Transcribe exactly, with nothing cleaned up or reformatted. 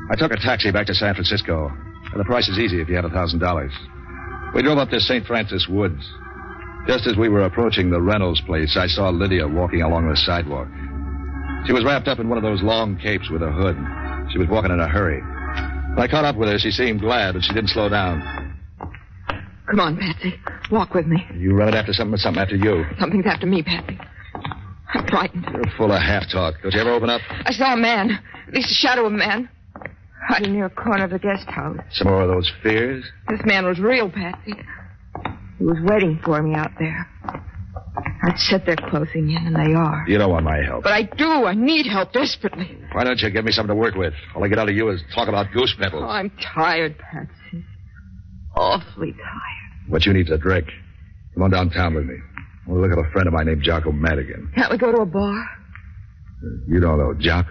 I took a taxi back to San Francisco. And the price is easy if you have a thousand dollars. We drove up to Saint Francis Woods. Just as we were approaching the Reynolds place, I saw Lydia walking along the sidewalk. She was wrapped up in one of those long capes with a hood. She was walking in a hurry. When I caught up with her, she seemed glad, but she didn't slow down. Come on, Patsy. Walk with me. You running after something or something after you? Something's after me, Patsy. I'm frightened. You're full of half-talk. Don't you ever open up? I saw a man. At least a shadow of a man. Hiding near a corner of the guest house. Some more of those fears? This man was real, Patsy. He was waiting for me out there. I'd sit there closing in, and they are. You don't want my help. But I do. I need help desperately. Why don't you give me something to work with? All I get out of you is talk about goose pimples. Oh, I'm tired, Patsy. Awfully tired. What you need's a drink. Come on downtown with me. We'll look at a friend of mine named Jocko Madigan. Can't we go to a bar? You don't know Jocko?